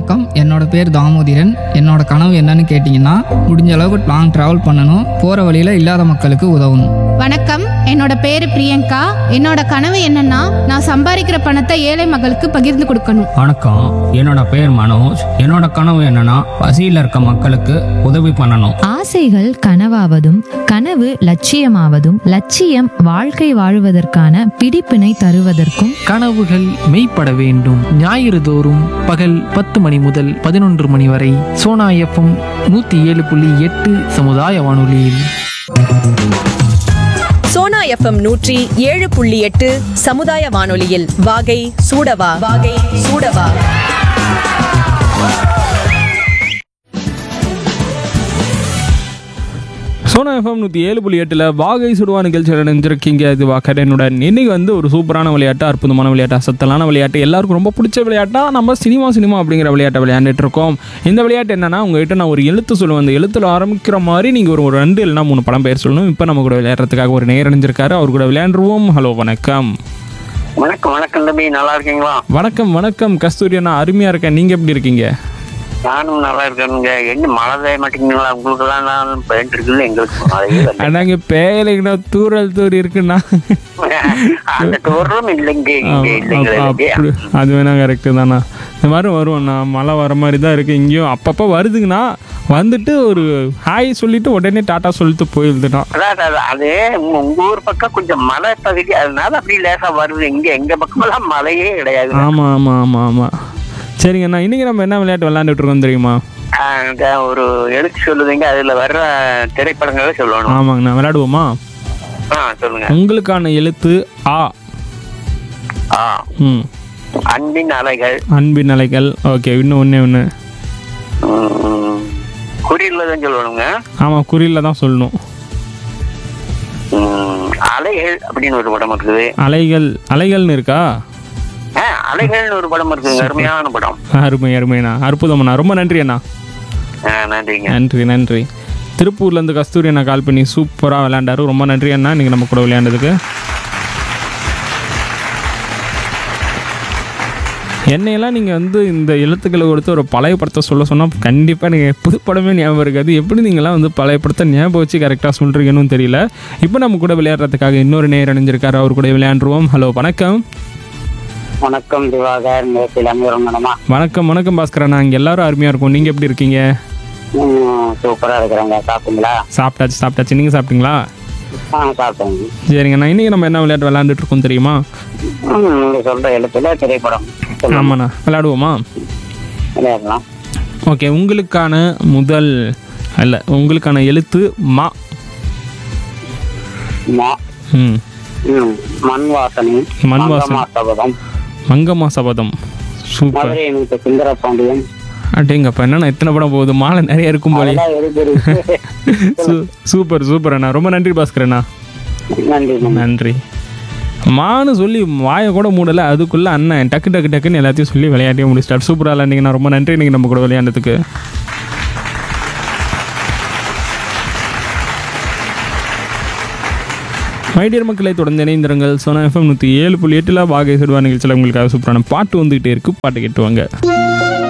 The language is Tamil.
வணக்கம். என்னோட பேர் தாமோதிரன். என்னோட கனவு என்னன்னு கேட்டிங்கன்னா, முடிஞ்ச அளவுக்கு லாங் ட்ராவல் பண்ணணும், போகிற வழியில் இல்லாத மக்களுக்கு உதவணும். வணக்கம், என்னோட பேரு பிரியங்கா. என்னோட கனவு என்னன்னா, நான் சம்பாதிக்கிற பணத்தை ஏழை மக்களுக்கு பகிர்ந்து கொடுக்கணும். வணக்கம், என்னோட பேர் மனோஜ். என்னோட கனவு என்னன்னா பசியில் இருக்க மக்களுக்கு உதவி பண்ணணும். ஆசைகள் கனவாவதும் கனவு லட்சியமாவதும் லட்சியம் வாழ்க்கை வாழுவதற்கான பிடிப்பினை தருவதற்கும் கனவுகள் மெய்ப்பட வேண்டும். ஞாயிறு தோறும் பகல் 10 மணி முதல் 11 மணி வரை சோனா எஃப்எம் 107.8 சமுதாய வானொலியில். சோனா எஃப்எம் 107.8 சமுதாய வானொலியில் வாகை சூடவா வாகை சூடவா. சோனா எஃப்எம் 107.8 வாகை சுடுவா நிகழ்ச்சியில் நினைஞ்சிருக்கீங்க. இது வாக்கடனுடன். இன்னைக்கு ஒரு சூப்பரான விளையாட்டு, அற்புதமான விளையாட்டு, அசத்தலான விளையாட்டு, எல்லாருக்கும் ரொம்ப பிடிச்ச விளையாட்டா நம்ம சினிமா அப்படிங்கிற விளையாட்டை விளையாண்டுட்டு இருக்கோம். இந்த விளையாட்டு என்னன்னா, உங்ககிட்ட நான் ஒரு எழுத்து சொல்லுவேன். அந்த எழுத்துல ஆரம்பிக்கிற மாதிரி நீங்கள் ஒரு 2 இல்லைனா 3 படம் பெயர் சொல்லணும். இப்போ நம்ம கூட விளையாடுறதுக்காக ஒரு நேயர் அணிஞ்சிருக்காரு. அவர் கூட விளையாண்டுருவோம். ஹலோ, வணக்கம். வணக்கம் தம்பி, நல்லா இருக்கீங்களா? வணக்கம் கஸ்தூரி அண்ணா, அருமையா இருக்கேன். நீங்க எப்படி இருக்கீங்க? நானும் நல்லா இருக்கேனுங்க. என்ன மழை பெய்ய மாட்டேங்குங்களா? உங்களுக்கு எல்லாம் பெயிண்ட் இருக்குல்ல, எங்களுக்கு மழையே வரல. அண்ணாங்க பேயலைங்கண்ணா, தூரல் தூரி இருக்குண்ணா. அந்த தூரம் இல்லைங்க, இங்க இல்லைங்க. அது வேணா கரெக்டு தாண்ணா. இந்த மாதிரி வருவோண்ணா, மழை வர மாதிரி தான் இருக்குது. இங்கேயும் அப்பப்போ வருதுங்கண்ணா. வந்துட்டு ஒரு ஹாய் சொல்லிட்டு உடனே டாட்டா சொல்லிட்டு போயிருதுண்ணா. அதான் அது உங்க ஊர் பக்கம் கொஞ்சம் மழை பகுதி, அதனால அப்படி லேசா வருது. எங்க பக்கமெல்லாம் மழையே கிடையாது. ஆமாம். சரிங்கண்ணா, இன்னைக்கு நம்ம என்ன விளையாட்டு விளையாண்டுட்டு இருக்கோம் தெரியுமா? ஒரு எழுத்து சொல்லுவீங்க, அதுல வர்ற திரைப்படங்களை சொல்லணும். ஆமாங்கண்ணா, விளையாடுவோமா? சொல்லுங்க. உங்களுக்கான எழுத்து ஆ. அன்பின் அலைகள். அன்பின் அலைகள். ஓகே, இன்னும் ஒன்று குறியில தான் சொல்லணுங்க. ஆமாம், குறியில தான் சொல்லணும். அலைகள் அப்படின்னு ஒரு படம் இருக்குது. அலைகள்னு இருக்கா? அலைகள்னு ஒரு படம் இருக்குது, அருமையான படம். அருமைண்ணா, அற்புதம்ண்ணா. ரொம்ப நன்றி அண்ணா. நன்றிங்க. நன்றி. திருப்பூர்லேருந்து கஸ்தூரி அண்ணா கால் பண்ணி சூப்பராக விளையாண்டாரு. ரொம்ப நன்றி அண்ணா, நீங்கள் நம்ம கூட விளையாண்டதுக்கு. என்னையெல்லாம் நீங்கள் இந்த எழுத்துக்களை கொடுத்து ஒரு பழைய படத்தை சொன்னால் கண்டிப்பாக நீங்கள் புதுப்படமே ஞாபகம் இருக்காது. எப்படி நீங்களாம் பழைய படத்தை ஞாபகம் வச்சு கரெக்டாக சொல்கிறீங்கன்னு தெரியல. இப்போ நம்ம கூட விளையாடுறதுக்காக இன்னொரு நேயர் அணிஞ்சிருக்காரு. அவர் கூட விளையாண்டுருவோம். ஹலோ, வணக்கம். வணக்கம் திவாகர். வணக்கம் பாஸ்கரண்ணா. இங்கே எல்லாரும் அருமையாக இருக்கும். நீங்கள் எப்படி இருக்கீங்க? சூப்பரா இருக்கிறாங்க. சாப்பிட்டீங்களா? சாப்பிட்டாச்சு. நீங்கள் சாப்பிட்டீங்களா? சாப்பிட்டேன். சரிங்கண்ணா, இன்னைக்கு நம்ம என்ன விளையாட்டு விளையாண்டுட்டு இருக்கோம் தெரியுமா? நீங்க சொல்ற எழுத்துல திரைப்படம். ஆமாண்ணா, விளையாடுவோமா? விளையாடலாம். ஓகே, உங்களுக்கான எழுத்து மா. மண் வாசனை. மங்கம்மா சபதம். சூப்பர். சுந்தர பாண்டியன். அடேங்கப்பா, என்னண்ணா எத்தனை படம் போகுது? மாலை நிறைய இருக்கும் போல. சூப்பர் அண்ணா. ரொம்ப நன்றி பாஸ்கர் அண்ணா. நன்றி. மானு சொல்லி வாயை கூட மூடலை, அதுக்குள்ளே அண்ணன் டக்குன்னு எல்லாத்தையும் சொல்லி விளையாட்டே முடிச்சிட்டார். சூப்பராக விளையாண்டிங்கண்ணா. ரொம்ப நன்றி நீங்கள் நம்ம கூட விளையாண்டதுக்கு. மைடியர் மக்களை தொடர்ந்து இணைந்திருங்கள். சோனா எஃப்எம் 107.8 வாகை சுடுவா நிகழ்ச்சியில் உங்களுக்காக சூப்பரான பாட்டு வந்துகிட்டே இருக்கு. பாட்டு கேட்டுவாங்க.